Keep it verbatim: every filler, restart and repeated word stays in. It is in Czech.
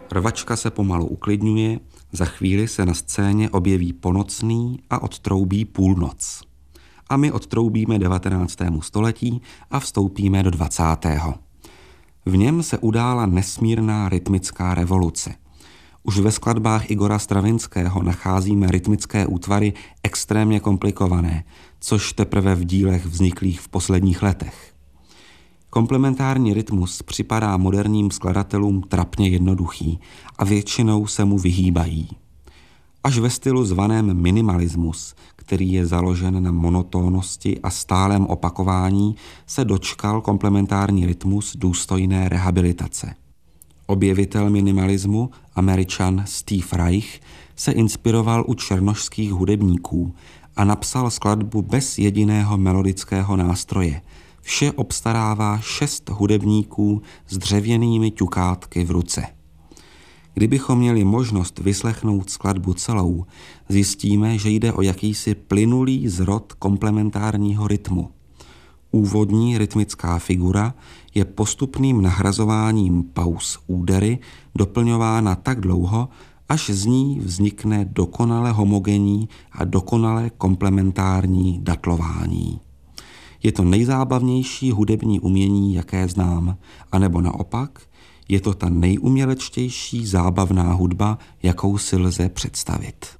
Rvačka se pomalu uklidňuje, za chvíli se na scéně objeví Ponocný a odtroubí půlnoc. A my odtroubíme devatenáctému století a vstoupíme do dvacátého. V něm se udála nesmírná rytmická revoluce. Už ve skladbách Igora Stravinského nacházíme rytmické útvary extrémně komplikované, což teprve v dílech vzniklých v posledních letech. Komplementární rytmus připadá moderním skladatelům trapně jednoduchý a většinou se mu vyhýbají. Až ve stylu zvaném minimalismus, který je založen na monotónnosti a stálém opakování, se dočkal komplementární rytmus důstojné rehabilitace. Objevitel minimalismu, Američan Steve Reich, se inspiroval u černošských hudebníků a napsal skladbu bez jediného melodického nástroje. Vše obstarává šest hudebníků s dřevěnými ťukátky v ruce. Kdybychom měli možnost vyslechnout skladbu celou, zjistíme, že jde o jakýsi plynulý zrod komplementárního rytmu. Úvodní rytmická figura je postupným nahrazováním pauz údery doplňována tak dlouho, až z ní vznikne dokonale homogenní a dokonale komplementární datlování. Je to nejzábavnější hudební umění, jaké znám, anebo naopak, je to ta nejumělečtější zábavná hudba, jakou si lze představit.